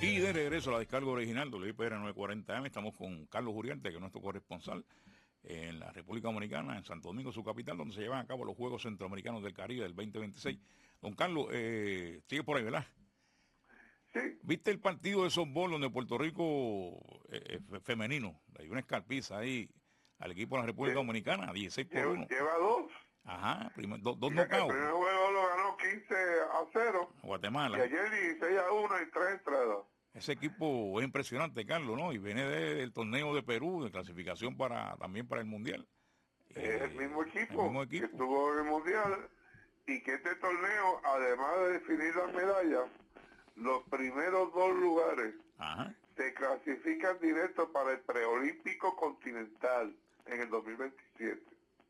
Y de regreso a la descarga original, WIPR 940M, estamos con Carlos Uriarte, que es nuestro corresponsal en la República Dominicana, en Santo Domingo, su capital, donde se llevan a cabo los Juegos Centroamericanos del Caribe del 2026. Don Carlos, sigue por ahí, ¿verdad? Sí. ¿Viste el partido de softball donde Puerto Rico femenino, hay una escarpiza ahí al equipo de la República Dominicana, 16-1? Lleva dos. Ajá, dos El knockouts. primer juego lo ganó 15-0. Guatemala. Y ayer 16-1 y 3 entradas. Ese equipo es impresionante, Carlos, ¿no? Y viene del torneo de Perú, de clasificación también para el Mundial. Es el mismo equipo que estuvo en el Mundial y que este torneo, además de definir las medallas, los primeros dos lugares se clasifican directo para el preolímpico continental en el 2027.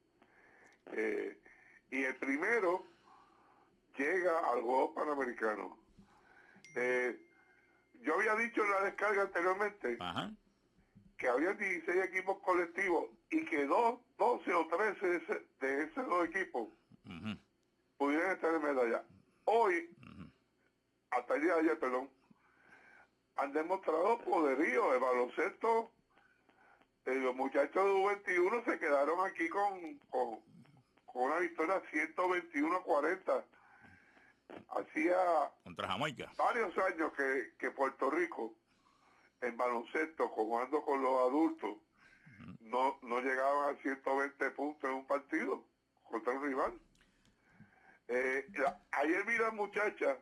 Y el primero llega al Juego Panamericano. Yo había dicho en la descarga anteriormente que había 16 equipos colectivos y que 12 o 13 de esos dos equipos pudieran estar en medalla. Hoy, hasta el día de ayer, han demostrado poderío. El baloncesto, los muchachos de U21 se quedaron aquí con una victoria 121-40. Hacía contra Jamaica varios años que Puerto Rico en baloncesto, jugando con los adultos, no llegaban a 120 puntos en un partido contra un rival. Ayer vi las muchachas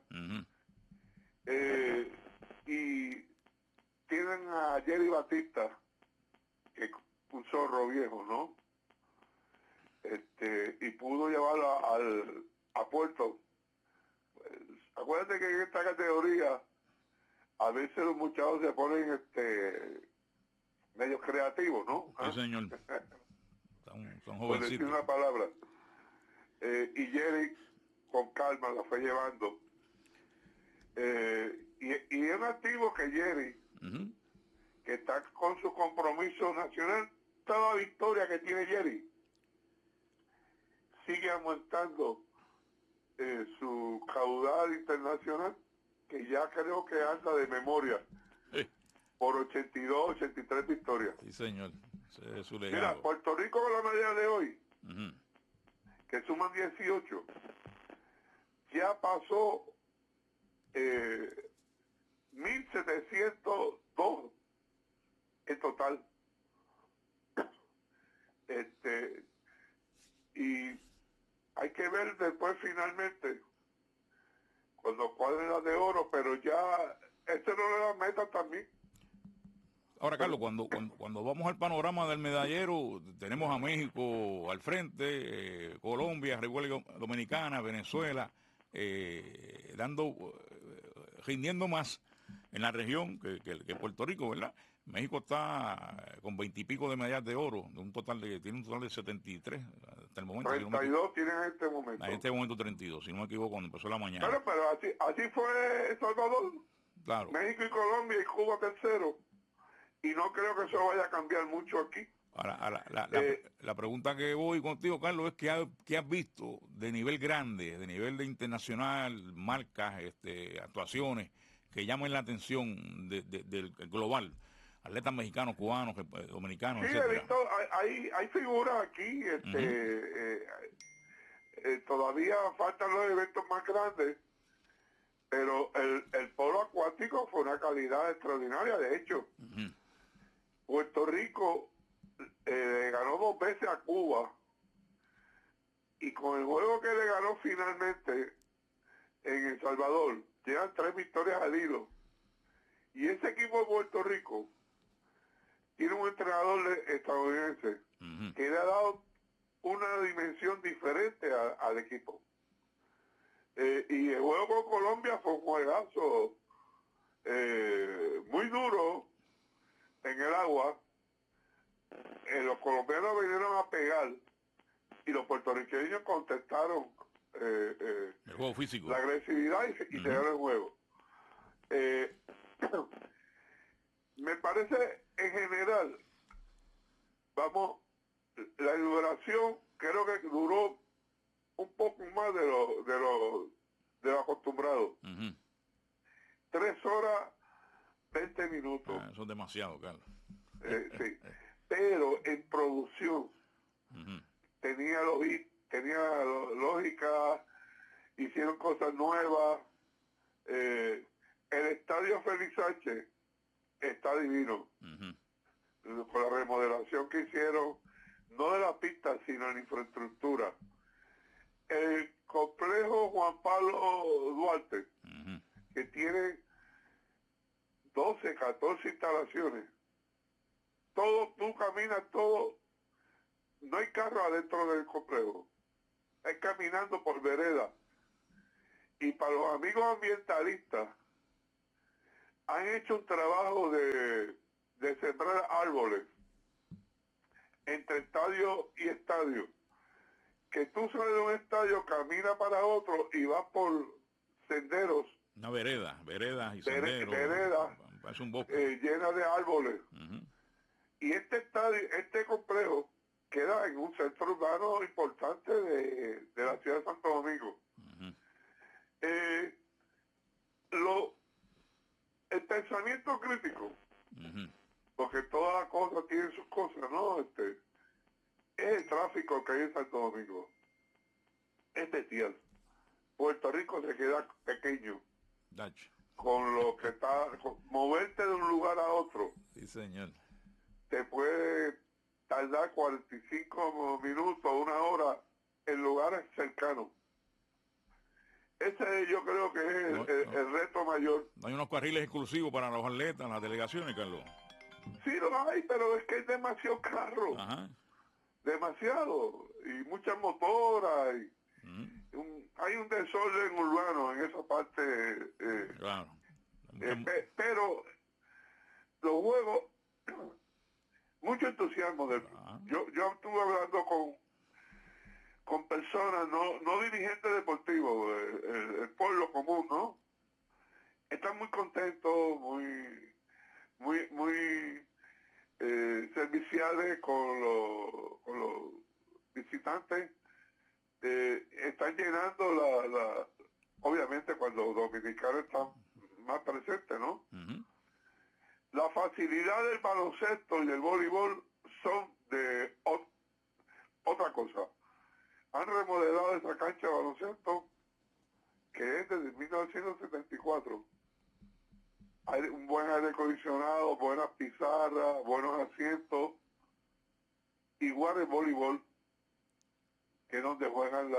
y tienen a Jerry Batista, que es un zorro viejo, ¿no? Y pudo llevarlo a puerto. Acuérdate que en esta categoría a veces los muchachos se ponen medio creativos, ¿no? Sí, señor. Son jovencitos. Por decir una palabra. Y Jerry con calma la fue llevando. Y es un activo que Jerry, que está con su compromiso nacional, toda victoria que tiene Jerry, sigue aumentando su caudal internacional, que ya creo que anda de memoria por 82, 83 victorias. Sí, señor. Ese es su legado. Mira, Puerto Rico con la medalla de hoy, que suman 18, ya pasó 1.702 en total. Y hay que ver después finalmente cuando cuadren las de oro, pero ya no le da meta también. Ahora, Carlos, cuando vamos al panorama del medallero, tenemos a México al frente, Colombia, República Dominicana, Venezuela, rindiendo más en la región que Puerto Rico, ¿verdad? México está con 20 y pico de medallas de oro, tiene un total de 73 hasta el momento. 32 tienen en este momento. En este momento 32, si no me equivoco, cuando empezó la mañana. Pero así fue El Salvador. Claro. México y Colombia y Cuba tercero. Y no creo que eso vaya a cambiar mucho aquí. Ahora, la pregunta que voy contigo, Carlos, es ¿qué has visto de nivel grande, de nivel de internacional, marcas, actuaciones que llamen la atención del global? Atletas mexicanos, cubanos, dominicanos, sí, etcétera. he visto, hay figuras aquí, todavía faltan los eventos más grandes, pero el polo acuático fue una calidad extraordinaria. De hecho, Puerto Rico ganó 2 veces a Cuba, y con el juego que le ganó finalmente en El Salvador, llevan 3 victorias al hilo. Y ese equipo de Puerto Rico tiene un entrenador estadounidense que le ha dado una dimensión diferente al equipo. Y el juego con Colombia fue un juegazo muy duro en el agua. Los colombianos vinieron a pegar y los puertorriqueños contestaron el juego físico, la agresividad y se dieron el juego. Me parece, en general, la duración creo que duró un poco más de lo acostumbrado. 3 horas 20 minutos. Eso es demasiado, Carlos. Sí. Pero en producción tenía lógica, hicieron cosas nuevas. El estadio Félix Sánchez está divino. Con la remodelación que hicieron, no de la pista, sino en la infraestructura. El complejo Juan Pablo Duarte, que tiene 12, 14 instalaciones. Todo, tú caminas todo, no hay carro adentro del complejo. Es caminando por vereda. Y para los amigos ambientalistas, han hecho un trabajo de sembrar árboles entre estadio y estadio. Que tú sales de un estadio, caminas para otro y vas por senderos. Una veredas y senderos. Veredas Es un bosque. llenas de árboles. Y este complejo queda en un centro urbano importante de la ciudad de Santo Domingo. El pensamiento crítico, porque todas las cosas tienen sus cosas, ¿no? Es el tráfico que hay en Santo Domingo. Es bestial. Puerto Rico se queda pequeño. Con lo que moverte de un lugar a otro. Sí, señor. Te puede tardar 45 minutos, una hora en lugares cercanos. Ese yo creo que es el reto mayor. ¿No hay unos carriles exclusivos para los atletas, las delegaciones, Carlos? Sí los hay, pero es que hay demasiado carro. Demasiado. Y muchas motoras. Hay un desorden urbano en esa parte. Claro. Pero los juegos, mucho entusiasmo. Yo estuve hablando con personas, no dirigentes deportivos, el pueblo común, ¿no? Están muy contentos, muy serviciales con los visitantes. Están llenando obviamente cuando los dominicanos están más presentes, ¿no? La facilidad del baloncesto y del voleibol son de otra cosa. Han remodelado esa cancha de baloncesto que es desde 1974. Hay un buen aire acondicionado, buenas pizarras, buenos asientos. Igual el voleibol, que es donde juegan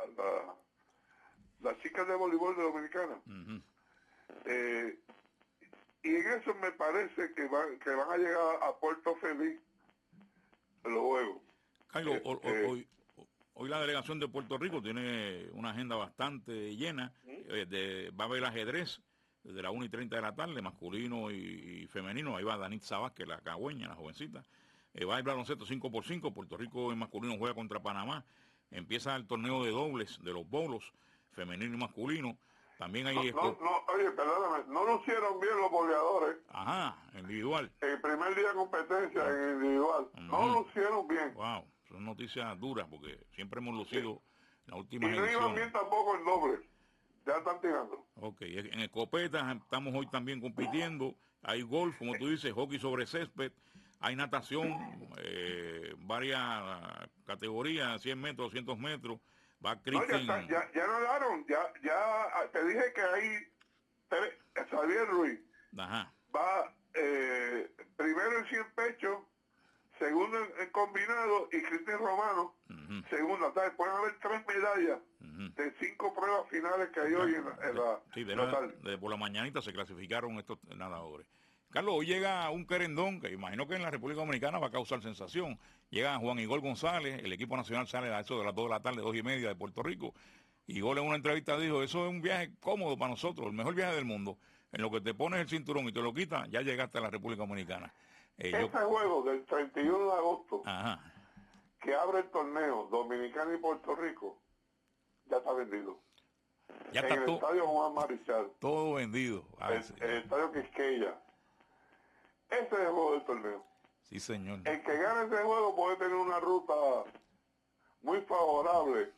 las chicas de voleibol de Dominicana. Y en eso me parece que van a llegar a Puerto Feliz los juegos. Carlos, hoy la delegación de Puerto Rico tiene una agenda bastante llena. Va a haber ajedrez desde las 1:30 de la tarde, masculino y femenino. Ahí va Danitza Vázquez, la cagüeña, la jovencita. Va a haber baloncesto 5x5. Puerto Rico en masculino juega contra Panamá. Empieza el torneo de dobles de los bolos, femenino y masculino. También hay... oye, perdóname, no lucieron bien los boleadores. Individual. El primer día de competencia en individual. No lucieron bien. Wow, son noticias duras porque siempre hemos lucido en las últimas ediciones. Y no iban bien tampoco el doble. Ya están tirando. Ok, en escopetas estamos hoy también compitiendo. Hay golf, como tú dices, hockey sobre césped. Hay natación, varias categorías, 100 metros, 200 metros. Va Cristian. No, ya nadaron, ya te dije que hay Xavier Ruiz. Va primero en 100 pechos, segundo en combinado y Cristian Romano, segundo. Pueden haber 3 medallas de 5 pruebas finales que hay hoy en la tarde. Por la mañanita se clasificaron estos nadadores. Carlos, hoy llega un querendón que imagino que en la República Dominicana va a causar sensación. Llega Juan Igor González, el equipo nacional sale a eso de las 2 de la tarde, 2:30 de Puerto Rico. Igor en una entrevista dijo, eso es un viaje cómodo para nosotros, el mejor viaje del mundo. En lo que te pones el cinturón y te lo quitas, ya llegaste a la República Dominicana. Ese juego del 31 de agosto, que abre el torneo Dominicana y Puerto Rico, ya está vendido. Ya en está el estadio Juan Marichal. Todo vendido. El estadio Quisqueya. Ese es el juego del torneo. Sí, señor. El que gane ese juego puede tener una ruta muy favorable,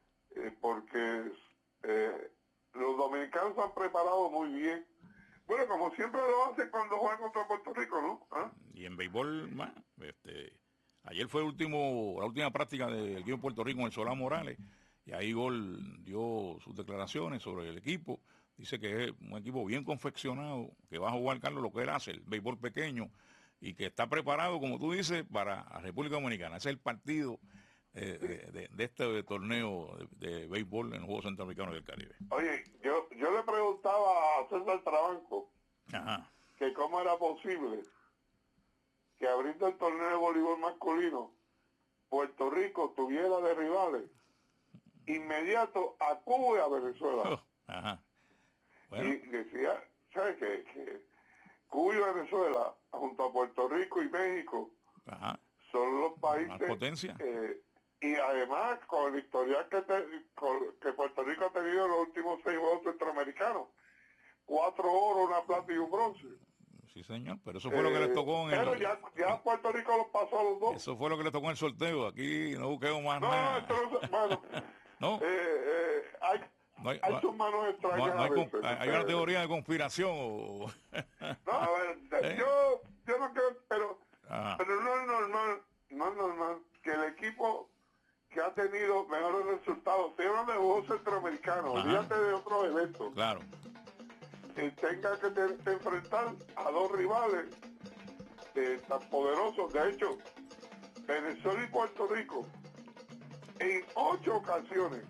porque los dominicanos se han preparado muy bien. Bueno, como como siempre lo hacen cuando juegan contra Puerto Rico, ¿no? ¿Ah? Y en béisbol, más, ayer fue la última práctica del equipo de Puerto Rico con el Solá Morales, y ahí Gol dio sus declaraciones sobre el equipo. Dice que es un equipo bien confeccionado, que va a jugar, Carlos, lo que él hace, el béisbol pequeño, y que está preparado, como tú dices, para la República Dominicana. Ese es el partido de este torneo de béisbol en los Juegos Centroamericanos del Caribe. Oye, yo le preguntaba a César Trabanco Ajá. que cómo era posible que abriendo el torneo de voleibol masculino, Puerto Rico tuviera de rivales inmediato a Cuba y a Venezuela. Oh, ajá. Bueno. Y decía, ¿sabes qué? Que Cuba y Venezuela, junto a Puerto Rico y México, Ajá. son los países... Más potencia. Y además, con el historial que Puerto Rico ha tenido en los últimos 6 Juegos Centroamericanos, 4 oros, una plata y un bronce. Sí, señor, pero eso fue lo que les tocó en pero ya Puerto Rico los pasó a los dos. Eso fue lo que le tocó en el sorteo. Aquí no busquemos más No, nada. bueno, No. hay sus manos extrañas. Hay una teoría de conspiración. No, a ver, yo no creo, pero no es normal que el equipo que ha tenido mejores resultados, se hablan de Juegos Centroamericanos, olvídate de otros eventos. Claro. Tenga que enfrentar a dos rivales tan poderosos. De hecho, Venezuela y Puerto Rico, en 8 ocasiones,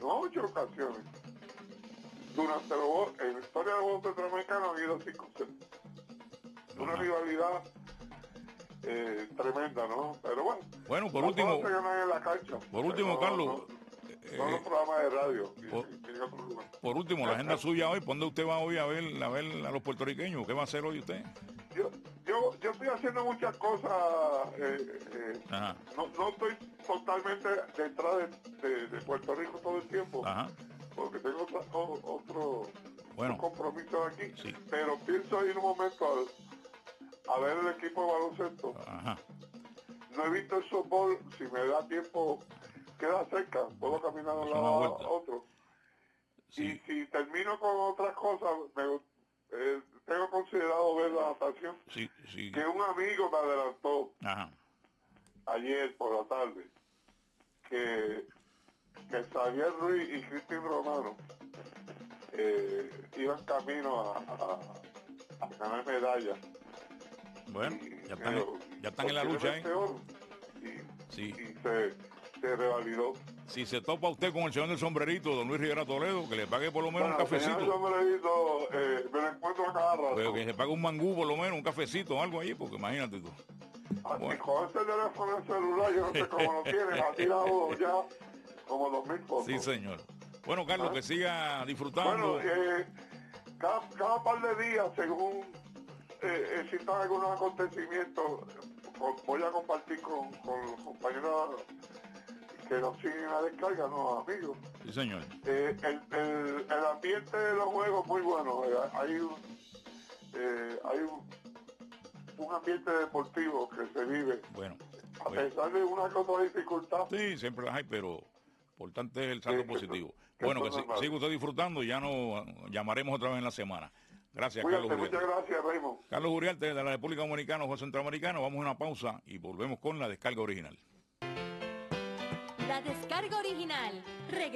durante en la historia de los Juegos Centroamericanos han ido 5-0. Una rivalidad tremenda, ¿no? Pero bueno, por último, se ganan en la cancha. Por último, Carlos, son los programas de radio. Por último, la agenda suya hoy, ¿por dónde usted va hoy a ver a los puertorriqueños? ¿Qué va a hacer hoy usted? Yo estoy haciendo muchas cosas. No estoy totalmente detrás de Puerto Rico todo el tiempo. Ajá. Porque tengo otro compromiso aquí. Sí. Pero pienso ir un momento a ver el equipo de baloncesto. Ajá. No he visto el softball. Si me da tiempo, queda cerca. Puedo caminar de un lado a otro. Sí. Y si termino con otras cosas, tengo considerado ver la natación. Sí. Que un amigo me adelantó ayer por la tarde que Xavier Ruiz y Cristian Romano iban camino a ganar medallas. Bueno, ya están en la lucha, y se revalidó. Si se topa usted con el señor del sombrerito, don Luis Rivera Toledo, que le pague por lo menos un cafecito. El sombrerito me lo encuentro a cada rato. Pero que se pague un mangú por lo menos, un cafecito o algo ahí, porque imagínate tú. Y con este teléfono celular, yo no sé cómo lo tienes, ha tirado ya como 2000 fotos. Sí, señor. Bueno, Carlos, que siga disfrutando. Bueno, cada par de días, según existan algunos acontecimientos, voy a compartir con los compañeros que nos siguen a descarga, no amigos. Sí, señor. El ambiente de los juegos muy bueno. Hay un ambiente deportivo que se vive. Bueno. A pesar de una que otra dificultad. Sí, siempre las hay, pero importante es el saldo positivo. Bueno, que siga usted disfrutando y ya nos llamaremos otra vez en la semana. Gracias, Cuídate, Carlos Uriarte. Muchas gracias, Raymond. Carlos Uriarte de la República Dominicana, Juego Centroamericano. Vamos a una pausa y volvemos con la descarga original. La descarga original.